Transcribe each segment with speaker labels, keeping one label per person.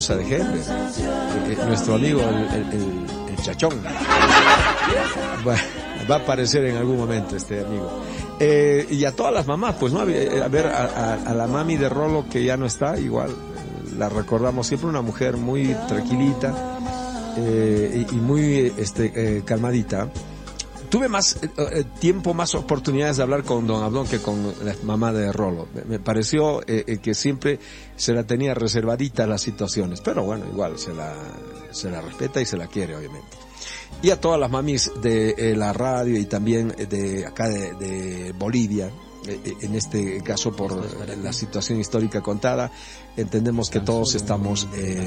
Speaker 1: de gente, nuestro amigo el Chachón. Bueno, va a aparecer en algún momento este amigo. Y a todas las mamás, pues, ¿no? A ver, a la mami de Rolo, que ya no está, igual, la recordamos siempre, una mujer muy tranquilita, y muy calmadita. Tuve más tiempo, más oportunidades de hablar con don Abdón que con la mamá de Rolo. Me pareció que siempre se la tenía reservadita las situaciones, pero bueno, igual se la respeta y se la quiere, obviamente. Y a todas las mamis de la radio y también de acá de Bolivia, en este caso por la situación histórica contada, entendemos que todos estamos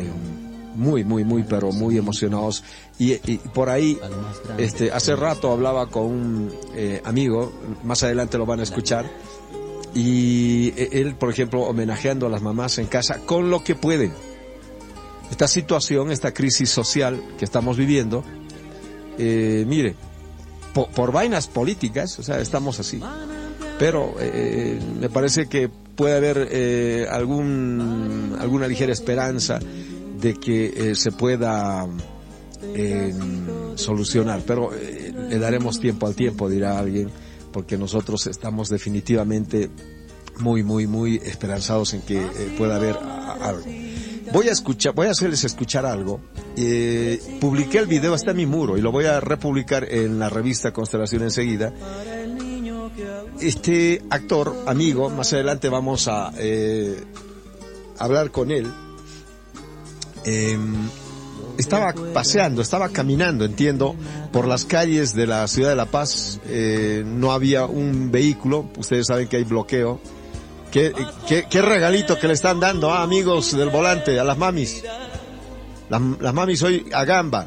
Speaker 1: pero muy emocionados. Y por ahí, hace rato hablaba con un amigo, más adelante lo van a escuchar, y él, por ejemplo, homenajeando a las mamás en casa con lo que pueden. Esta situación, esta crisis social que estamos viviendo, mire, por vainas políticas, o sea, estamos así. Pero me parece que puede haber alguna ligera esperanza de que se pueda solucionar, pero le daremos tiempo al tiempo, dirá alguien, porque nosotros estamos definitivamente muy esperanzados en que pueda haber algo. Voy a hacerles escuchar algo. Publiqué el video, está en mi muro, y lo voy a republicar en la revista Constelación enseguida. Este actor, amigo, más adelante vamos a hablar con él. Estaba paseando, estaba caminando, entiendo, por las calles de la ciudad de La Paz. No había un vehículo, ustedes saben que hay bloqueo. ¿Qué regalito que le están dando, amigos del volante, a las mamis? Las mamis hoy a gamba.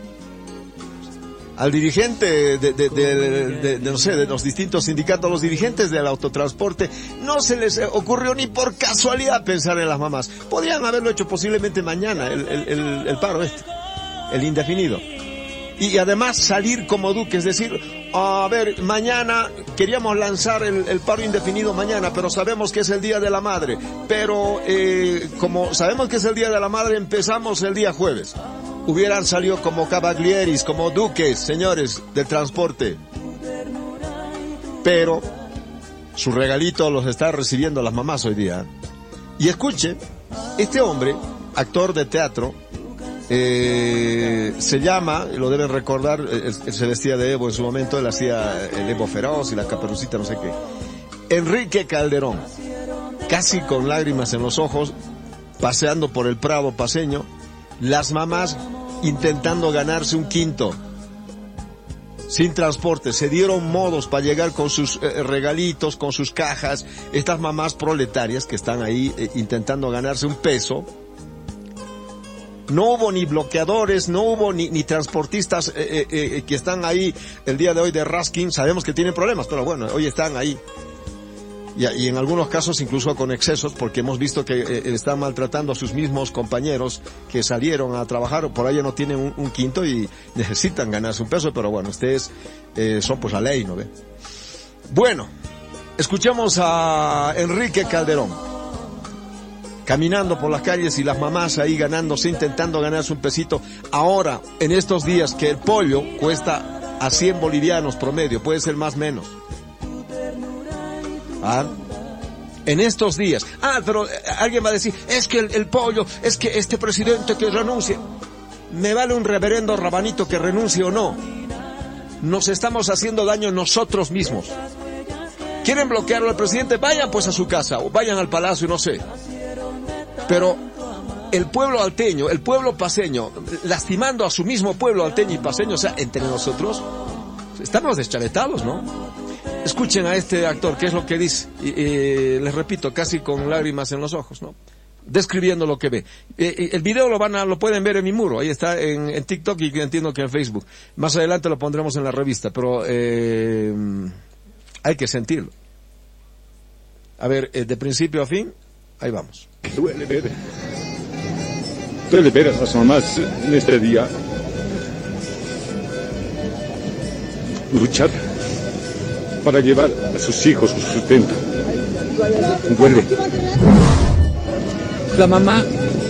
Speaker 1: Al dirigente no sé, de los distintos sindicatos, los dirigentes del autotransporte, no se les ocurrió ni por casualidad pensar en las mamás. Podrían haberlo hecho posiblemente mañana, el paro el indefinido. Y además salir como Duque, es decir, a ver, mañana queríamos lanzar el paro indefinido mañana, pero sabemos que es el Día de la Madre. Pero como sabemos que es el Día de la Madre, empezamos el día jueves. Hubieran salido como Cavaglieris, como Duques, señores del transporte. Pero su regalito los está recibiendo las mamás hoy día. Y escuche, este hombre, actor de teatro, se llama, lo deben recordar, él se vestía de Evo en su momento, él hacía el Evo Feroz y la Caperucita, no sé qué. Enrique Calderón, casi con lágrimas en los ojos, paseando por el Prado paceño, las mamás intentando ganarse un quinto, sin transporte, se dieron modos para llegar con sus regalitos, con sus cajas, estas mamás proletarias que están ahí intentando ganarse un peso. No hubo ni bloqueadores, no hubo ni transportistas que están ahí el día de hoy de Raskin. Sabemos que tienen problemas, pero bueno, hoy están ahí. Y en algunos casos incluso con excesos, porque hemos visto que están maltratando a sus mismos compañeros que salieron a trabajar. Por ahí no tienen un quinto y necesitan ganarse un peso, pero bueno, ustedes son pues la ley, ¿no ve? Bueno, escuchamos a Enrique Calderón, caminando por las calles y las mamás ahí ganándose, intentando ganarse un pesito. Ahora, en estos días que el pollo cuesta a 100 bolivianos promedio, puede ser más menos. En estos días. Pero alguien va a decir, es que el pollo, es que este presidente que renuncie. Me vale un reverendo rabanito que renuncie o no. Nos estamos haciendo daño nosotros mismos. ¿Quieren bloquearlo al presidente? Vayan pues a su casa, o vayan al palacio, no sé. Pero el pueblo alteño, el pueblo paceño, lastimando a su mismo pueblo alteño y paceño, o sea, entre nosotros, estamos deschavetados, ¿no? Escuchen a este actor, qué es lo que dice, les repito, casi con lágrimas en los ojos, ¿no? Describiendo lo que ve. El video lo pueden ver en mi muro, ahí está en TikTok y entiendo que en Facebook. Más adelante lo pondremos en la revista, pero hay que sentirlo. A ver, de principio a fin, ahí vamos.
Speaker 2: Duele ver a esas mamás en este día luchar para llevar a sus hijos su sustento. Duele. La mamá